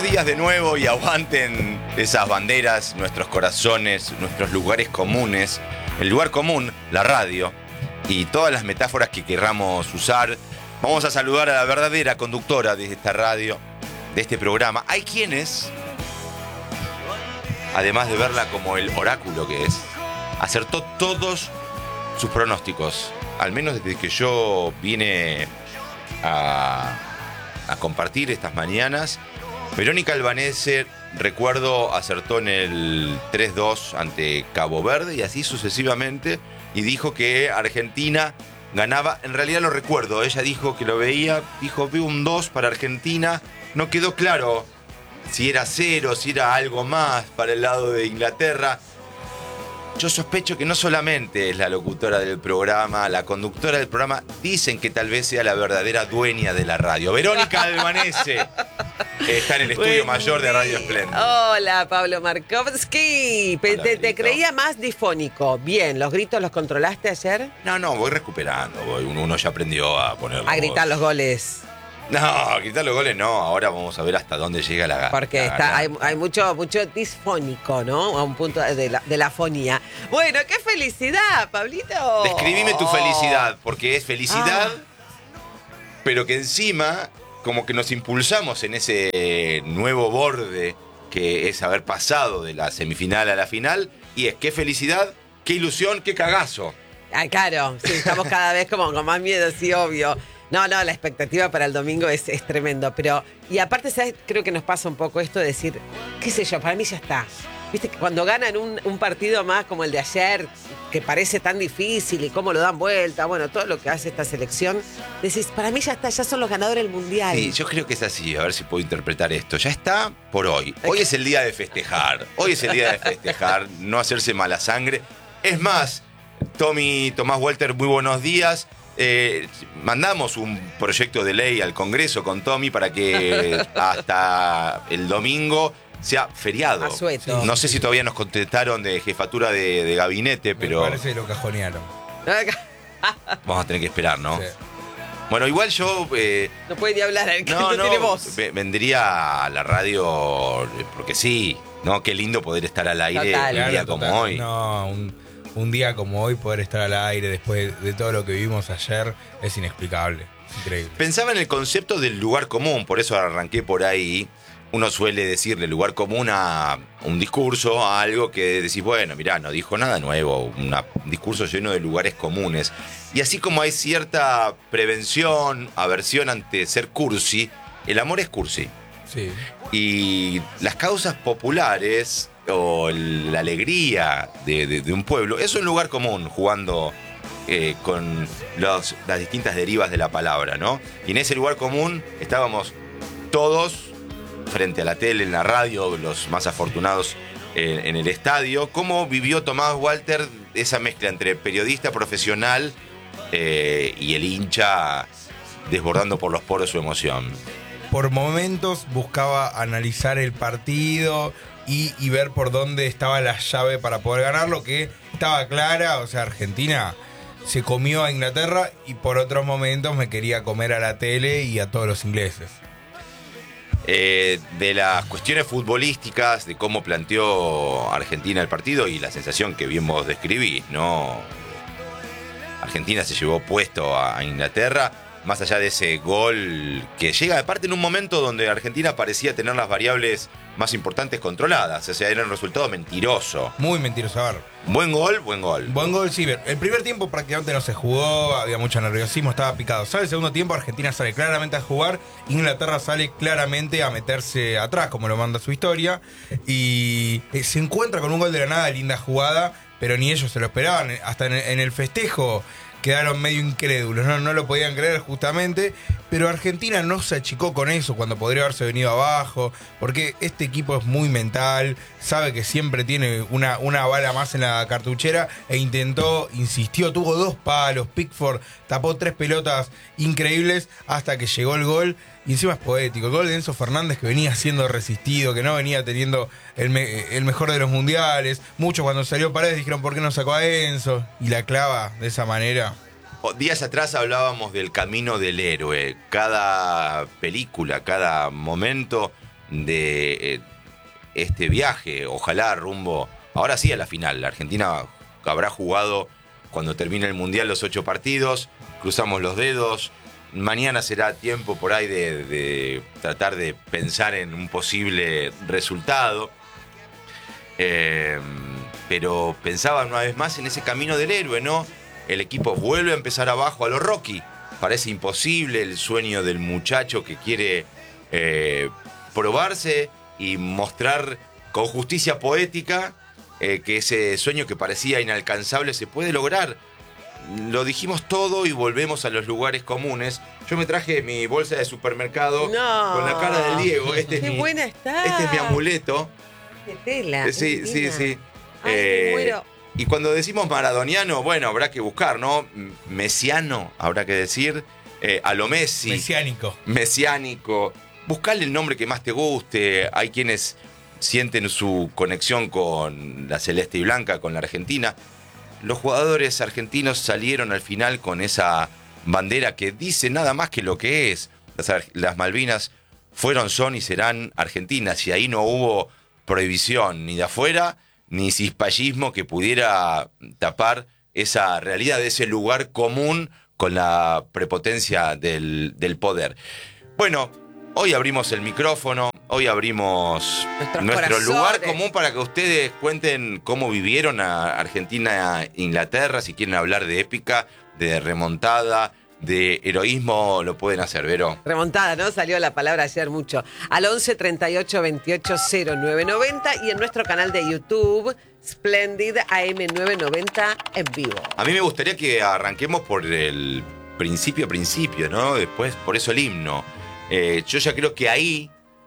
Buenos días de nuevo y aguanten esas banderas, nuestros corazones, nuestros lugares comunes. El lugar común, la radio y todas las metáforas que querramos usar. Vamos a saludar a la verdadera conductora de esta radio, de este programa. Hay quienes, además de verla como el oráculo que es, acertó todos sus pronósticos. Al menos desde que yo vine a compartir estas mañanas. Verónica Albanese, recuerdo, acertó en el 3-2 ante Cabo Verde y así sucesivamente, y dijo que Argentina ganaba. En realidad lo recuerdo, ella dijo que lo veía, dijo, veo un 2 para Argentina. No quedó claro si era 0, si era algo más para el lado de Inglaterra. Yo sospecho que no solamente es la locutora del programa, la conductora del programa, dicen que tal vez sea la verdadera dueña de la radio. Verónica Albanese está en el estudio mayor de Radio Espléndido. Hola, Pablo Markovsky. Hola, te creía más difónico. Bien, ¿los gritos los controlaste ayer? No, voy recuperando. Uno ya aprendió a poner A gritar los goles. No, a gritar los goles no. Ahora vamos a ver hasta dónde llega la gana. Porque hay mucho disfónico, ¿no? A un punto de la fonía. Bueno, qué felicidad, Pablito. Describime tu felicidad, porque es felicidad, pero que encima como que nos impulsamos en ese nuevo borde que es haber pasado de la semifinal a la final. Y es qué felicidad, qué ilusión, qué cagazo. Ah, claro, sí, estamos cada vez como con más miedo, sí, obvio. No, la expectativa para el domingo es tremendo. Pero, y aparte, ¿sabes? Creo que nos pasa un poco esto de decir, qué sé yo, para mí ya está. Viste que cuando ganan un partido más como el de ayer, que parece tan difícil y cómo lo dan vuelta, bueno, todo lo que hace esta selección, decís, para mí ya está, ya son los ganadores del Mundial. Sí, yo creo que es así, a ver si puedo interpretar esto. Ya está por hoy. Hoy es el día de festejar. Hoy es el día de festejar, no hacerse mala sangre. Es más, Tomás Walter, muy buenos días. Mandamos un proyecto de ley al Congreso con Tommy para que hasta el domingo sea feriado. Asueto. No sé si todavía nos contestaron de jefatura de gabinete, pero Me parece que lo cajonearon. vamos a tener que esperar, ¿no? Sí. Bueno, igual yo... No puede ni hablar, el que no tiene voz. Vendría a la radio porque sí, ¿no? Qué lindo poder estar al aire Total. un día Claro, como total. hoy. No, un día como hoy, poder estar al aire después de todo lo que vivimos ayer es inexplicable. Es increíble. Pensaba en el concepto del lugar común, por eso arranqué por ahí. Uno suele decirle lugar común a un discurso, a algo que decís, bueno, mirá, no dijo nada nuevo, un discurso lleno de lugares comunes. Y así como hay cierta prevención, aversión ante ser cursi, el amor es cursi. Sí. Y las causas populares o la alegría de un pueblo es un lugar común, jugando con las distintas derivas de la palabra, ¿no? Y en ese lugar común estábamos todos frente a la tele, en la radio, los más afortunados en el estadio. ¿Cómo vivió Tomás Walter esa mezcla entre periodista profesional y el hincha desbordando por los poros su emoción? Por momentos buscaba analizar el partido y ver por dónde estaba la llave para poder ganarlo, que estaba clara. O sea, Argentina se comió a Inglaterra, y por otros momentos me quería comer a la tele y a todos los ingleses. De las cuestiones futbolísticas, de cómo planteó Argentina el partido y la sensación que bien vos describís, ¿no? Argentina se llevó puesto a Inglaterra, más allá de ese gol que llega aparte en un momento donde Argentina parecía tener las variables más importantes controladas, o sea, era un resultado mentiroso. Muy mentiroso. A ver, Buen gol. buen gol, sí. El primer tiempo prácticamente no se jugó, había mucho nerviosismo, estaba picado. Sale el segundo tiempo, Argentina sale claramente a jugar, Inglaterra sale claramente a meterse atrás, como lo manda su historia, y se encuentra con un gol de la nada, linda jugada, pero ni ellos se lo esperaban. Hasta en el festejo quedaron medio incrédulos, no lo podían creer justamente, pero Argentina no se achicó con eso cuando podría haberse venido abajo, porque este equipo es muy mental, sabe que siempre tiene una bala más en la cartuchera, e insistió, tuvo 2 palos, Pickford tapó 3 pelotas increíbles hasta que llegó el gol. Y encima es poético, el gol de Enzo Fernández, que venía siendo resistido, que no venía teniendo el mejor de los mundiales. Muchos cuando salió Paredes dijeron, ¿por qué no sacó a Enzo? Y la clava de esa manera. Días atrás hablábamos del camino del héroe. Cada película, cada momento de este viaje, ojalá rumbo, ahora sí a la final. La Argentina habrá jugado cuando termine el Mundial los 8 partidos, cruzamos los dedos. Mañana será tiempo por ahí de tratar de pensar en un posible resultado. Pero pensaba una vez más en ese camino del héroe, ¿no? El equipo vuelve a empezar abajo a lo Rocky. Parece imposible el sueño del muchacho que quiere probarse y mostrar con justicia poética que ese sueño que parecía inalcanzable se puede lograr. Lo dijimos todo y volvemos a los lugares comunes. Yo me traje mi bolsa de supermercado con la cara del Diego. Qué buena está. Este es mi amuleto. Qué tela. Sí. Ay, me muero. Y cuando decimos maradoniano, bueno, habrá que buscar, ¿no? Mesiano, habrá que decir. A lo Messi. Mesiánico. Buscarle el nombre que más te guste. Hay quienes sienten su conexión con la celeste y blanca, con la Argentina. Los jugadores argentinos salieron al final con esa bandera que dice nada más que lo que es. Las Malvinas fueron, son y serán argentinas, y ahí no hubo prohibición ni de afuera ni cispallismo que pudiera tapar esa realidad de ese lugar común con la prepotencia del poder. Bueno, hoy abrimos el micrófono, hoy abrimos nuestro lugar común para que ustedes cuenten cómo vivieron a Argentina e Inglaterra. Si quieren hablar de épica, de remontada, de heroísmo, lo pueden hacer, Vero. Remontada, ¿no? Salió la palabra ayer mucho. Al 11 38 28 0990 y en nuestro canal de YouTube, Splendid AM990 en vivo. A mí me gustaría que arranquemos por el principio, ¿no? Después, por eso el himno. Yo ya creo que ahí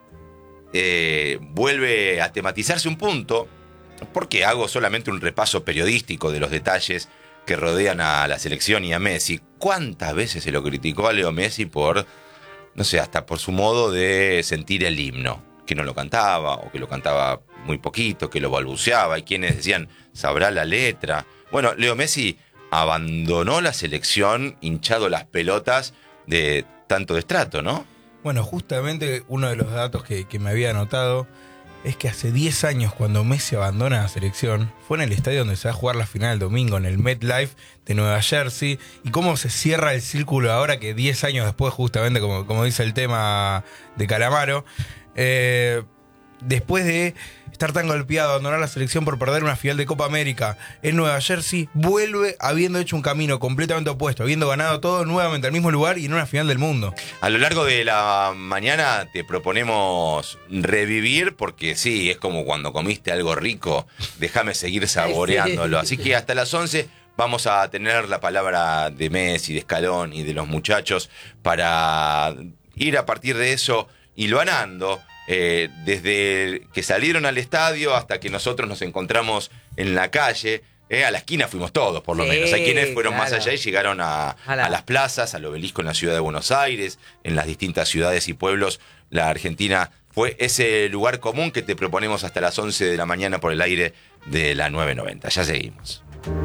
vuelve a tematizarse un punto, porque hago solamente un repaso periodístico de los detalles que rodean a la selección y a Messi. ¿Cuántas veces se lo criticó a Leo Messi por, no sé, hasta por su modo de sentir el himno? Que no lo cantaba, o que lo cantaba muy poquito, que lo balbuceaba. Hay quienes decían, ¿sabrá la letra? Bueno, Leo Messi abandonó la selección hinchado las pelotas de tanto destrato, ¿no? Bueno, justamente uno de los datos que me había anotado es que hace 10 años, cuando Messi abandona la selección, fue en el estadio donde se va a jugar la final el domingo, en el MetLife de Nueva Jersey. Y cómo se cierra el círculo ahora que 10 años después, justamente como dice el tema de Calamaro, después de estar tan golpeado, abandonar la selección por perder una final de Copa América en Nueva Jersey, vuelve habiendo hecho un camino completamente opuesto, habiendo ganado todo nuevamente al mismo lugar y en una final del mundo. A lo largo de la mañana te proponemos revivir, porque sí, es como cuando comiste algo rico, déjame seguir saboreándolo. Así que hasta las 11 vamos a tener la palabra de Messi, de Scaloni y de los muchachos para ir a partir de eso hilvanando. Desde que salieron al estadio hasta que nosotros nos encontramos en la calle, a la esquina fuimos todos, por lo menos. Hay quienes fueron más allá y llegaron a las plazas, al obelisco en la ciudad de Buenos Aires, en las distintas ciudades y pueblos. La Argentina fue ese lugar común que te proponemos hasta las 11 de la mañana por el aire de la 990. Ya seguimos.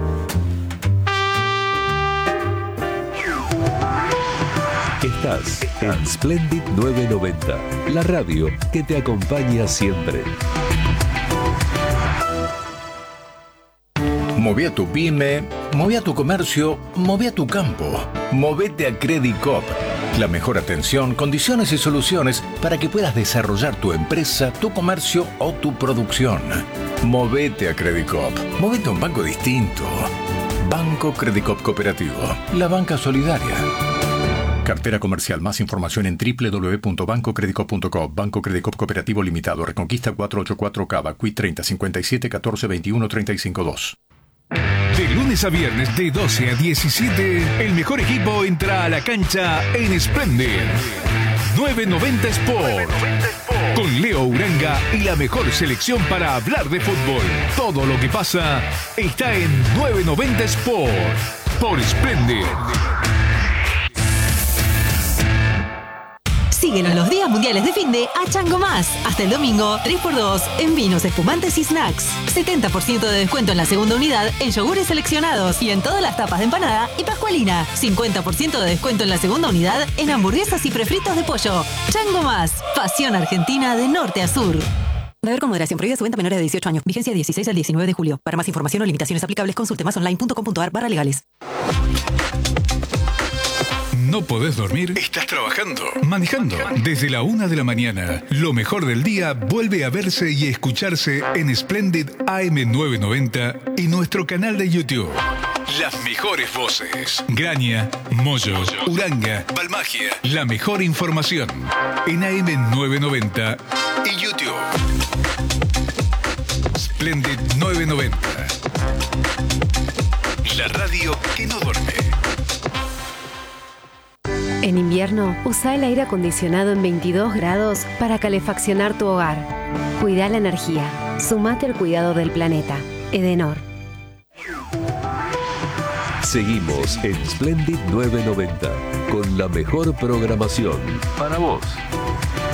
Estás en Splendid 990, la radio que te acompaña siempre. Moví a tu pyme, moví a tu comercio, moví a tu campo. Movete a Credicop. La mejor atención, condiciones y soluciones para que puedas desarrollar tu empresa, tu comercio o tu producción. Movete a Credicop. Movete a un banco distinto. Banco Credicop Cooperativo. La banca solidaria. Cartera comercial. Más información en www.bancocredicop.com. Banco Credicop Cooperativo Limitado. Reconquista 484 Cava. Cuit 30 57 14 21 35 2. De lunes a viernes de 12 a 17, el mejor equipo entra a la cancha en Splendid 990 Sport. Con Leo Uranga y la mejor selección para hablar de fútbol. Todo lo que pasa está en 990 Sport por Splendid. Síguenos los días mundiales de finde a Chango Más. Hasta el domingo, 3x2 en vinos, espumantes y snacks. 70% de descuento en la segunda unidad en yogures seleccionados y en todas las tapas de empanada y pascualina. 50% de descuento en la segunda unidad en hamburguesas y prefritos de pollo. Chango Más. Pasión argentina de norte a sur. Beber con moderación. Prohibida su venta a menores de 18 años. Vigencia 16 al 19 de julio. Para más información o limitaciones aplicables, consulte másonline.com.ar/legales. ¿No podés dormir? ¿Estás trabajando? ¿Manejando? Desde la 1 de la mañana, lo mejor del día vuelve a verse y escucharse en Splendid AM990 y nuestro canal de YouTube. Las mejores voces. Graña, Moyo, Uranga, Balmagia. La mejor información en AM990 y YouTube. Splendid 990. La radio que no duerme. En invierno, usa el aire acondicionado en 22 grados para calefaccionar tu hogar. Cuida la energía. Sumate al cuidado del planeta. Edenor. Seguimos en Splendid 990 con la mejor programación para vos.